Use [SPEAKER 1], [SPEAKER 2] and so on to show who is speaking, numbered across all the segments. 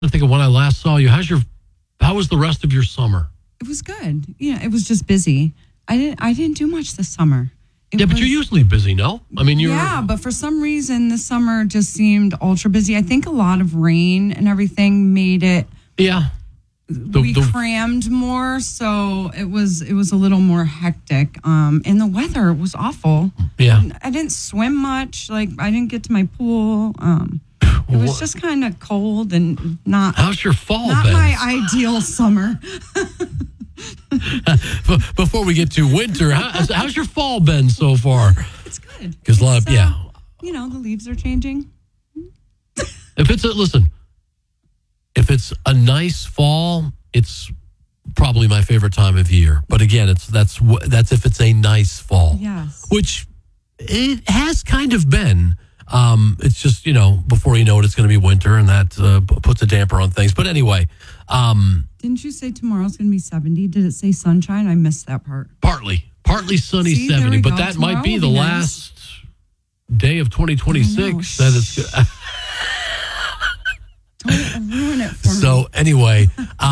[SPEAKER 1] I think of when I last saw you. How was the rest of your summer?
[SPEAKER 2] It was good. Yeah, it was just busy. I didn't do much this summer.
[SPEAKER 1] But you're usually busy, no? I mean,
[SPEAKER 2] Yeah, but for some reason, this summer just seemed ultra busy. I think a lot of rain and everything made it.
[SPEAKER 1] Yeah.
[SPEAKER 2] We crammed more, so it was a little more hectic. And the weather was awful.
[SPEAKER 1] Yeah.
[SPEAKER 2] I didn't swim much. Like, I didn't get to my pool. It was just kind of cold and not.
[SPEAKER 1] How's your fall been?
[SPEAKER 2] Not my ideal summer.
[SPEAKER 1] Before we get to winter, how's your fall been so far?
[SPEAKER 2] It's good.
[SPEAKER 1] Because the
[SPEAKER 2] leaves are changing.
[SPEAKER 1] If it's a nice fall, it's probably my favorite time of year. But again, that's if it's a nice fall.
[SPEAKER 2] Yes.
[SPEAKER 1] Which it has kind of been. It's just, before you know it, it's going to be winter, and that puts a damper on things. But anyway.
[SPEAKER 2] Didn't you say tomorrow's going to be 70? Did it say sunshine? I missed that part.
[SPEAKER 1] Partly sunny.
[SPEAKER 2] See,
[SPEAKER 1] 70, but
[SPEAKER 2] go.
[SPEAKER 1] that
[SPEAKER 2] Tomorrow
[SPEAKER 1] might be the
[SPEAKER 2] nice.
[SPEAKER 1] last day of 2026 that it's
[SPEAKER 2] Don't ruin it for me.
[SPEAKER 1] So anyway,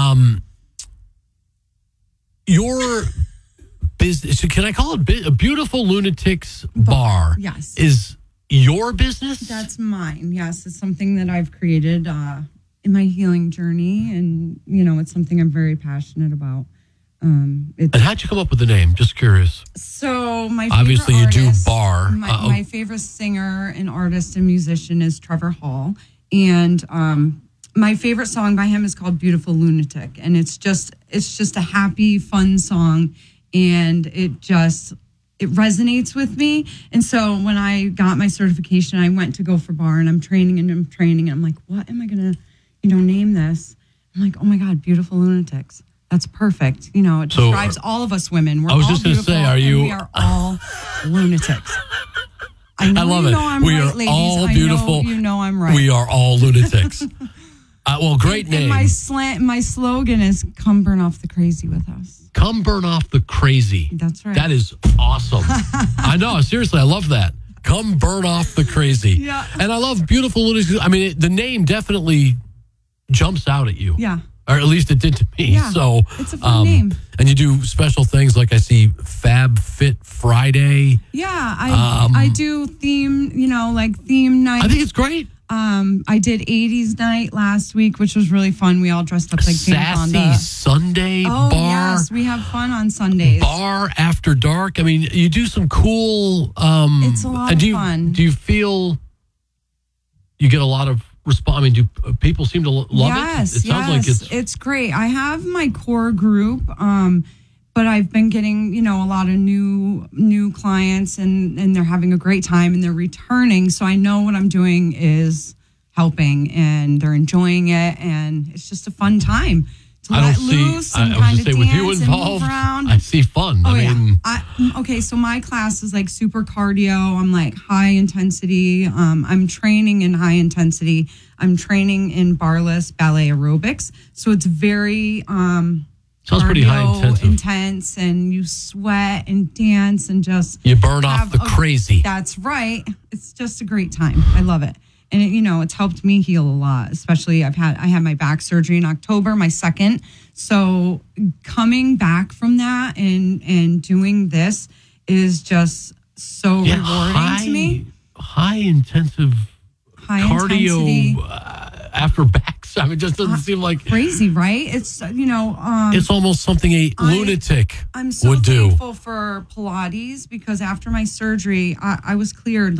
[SPEAKER 1] your business, can I call it a Beautiful Lunatics Bar?
[SPEAKER 2] Yes.
[SPEAKER 1] Is your business?
[SPEAKER 2] That's mine. Yes, it's something that I've created in my healing journey, and it's something I'm very passionate about.
[SPEAKER 1] And how'd you come up with the name? Just curious.
[SPEAKER 2] So my
[SPEAKER 1] obviously
[SPEAKER 2] favorite
[SPEAKER 1] you
[SPEAKER 2] artist,
[SPEAKER 1] do bar.
[SPEAKER 2] My favorite singer and artist and musician is Trevor Hall, and my favorite song by him is called "Beautiful Lunatic," and it's just a happy, fun song, and it resonates with me. And so when I got my certification, I went to go for bar, and I'm training, and I'm like, what am I gonna name this? I'm like, oh my God, Beautiful Lunatics. That's perfect. It describes all of us women. We're
[SPEAKER 1] I was
[SPEAKER 2] all
[SPEAKER 1] just going to say,
[SPEAKER 2] we are all lunatics. I
[SPEAKER 1] love it. We are all beautiful.
[SPEAKER 2] I'm right.
[SPEAKER 1] We are all lunatics. Well, great name.
[SPEAKER 2] And my slogan is "Come burn off the crazy with us."
[SPEAKER 1] Come burn off the crazy.
[SPEAKER 2] That's right.
[SPEAKER 1] That is awesome. I know. Seriously, I love that. Come burn off the crazy.
[SPEAKER 2] Yeah.
[SPEAKER 1] And I love Beautiful Lunatics. I mean, the name definitely jumps out at you.
[SPEAKER 2] Yeah.
[SPEAKER 1] Or at least it did to me.
[SPEAKER 2] Yeah,
[SPEAKER 1] so
[SPEAKER 2] it's a fun name.
[SPEAKER 1] And you do special things like I see Fab Fit Friday.
[SPEAKER 2] Yeah, I do theme night.
[SPEAKER 1] I think it's great.
[SPEAKER 2] I did 80s night last week, which was really fun. We all dressed up like
[SPEAKER 1] Sassy Sunday
[SPEAKER 2] bar.
[SPEAKER 1] Yes,
[SPEAKER 2] we have fun on Sundays.
[SPEAKER 1] Bar after dark. I mean, you do some cool.
[SPEAKER 2] It's a lot of fun.
[SPEAKER 1] Do you feel you get a lot of response? I mean, do people seem to love it? It sounds like
[SPEAKER 2] it's great. I have my core group, but I've been getting a lot of new clients, and they're having a great time, and they're returning. So I know what I'm doing is helping, and they're enjoying it, and it's just a fun time to let loose and kind of dance
[SPEAKER 1] with you
[SPEAKER 2] involved,
[SPEAKER 1] and move around. I see fun.
[SPEAKER 2] Oh,
[SPEAKER 1] I mean,
[SPEAKER 2] okay, so my class is like super cardio. I'm like high intensity. I'm training in high intensity. I'm training in barless ballet aerobics. So it's very
[SPEAKER 1] sounds pretty high
[SPEAKER 2] intense, and you sweat and dance and just
[SPEAKER 1] you burn off the crazy.
[SPEAKER 2] That's right. It's just a great time. I love it. And it's helped me heal a lot, especially I had my back surgery in October, my second. So coming back from that and doing this is just so rewarding to me.
[SPEAKER 1] High intensive cardio after backs. I mean, it just doesn't seem like
[SPEAKER 2] crazy, right? It's
[SPEAKER 1] it's almost something a lunatic
[SPEAKER 2] I'm so
[SPEAKER 1] would do.
[SPEAKER 2] Thankful for Pilates, because after my surgery, I was cleared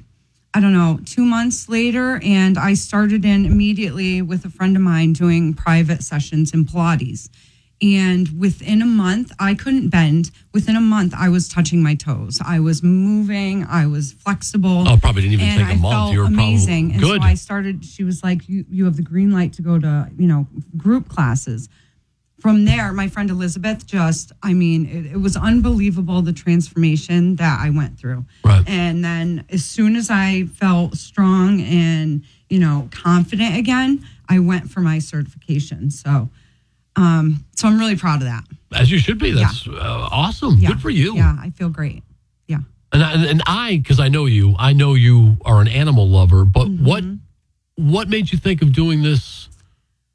[SPEAKER 2] 2 months later, and I started in immediately with a friend of mine doing private sessions in Pilates. And within a month, I couldn't bend. Within a month, I was touching my toes. I was moving. I was flexible.
[SPEAKER 1] Oh, probably didn't even take a month.
[SPEAKER 2] Felt
[SPEAKER 1] You were
[SPEAKER 2] amazing. And
[SPEAKER 1] good.
[SPEAKER 2] so I started. She was like, "You have the green light to go to group classes." From there, my friend Elizabeth it was unbelievable, the transformation that I went through.
[SPEAKER 1] Right.
[SPEAKER 2] And then as soon as I felt strong and, confident again, I went for my certification. So I'm really proud of that.
[SPEAKER 1] As you should be. That's awesome.
[SPEAKER 2] Yeah.
[SPEAKER 1] Good for you.
[SPEAKER 2] Yeah, I feel great. Yeah.
[SPEAKER 1] And because I know you are an animal lover, but what made you think of doing this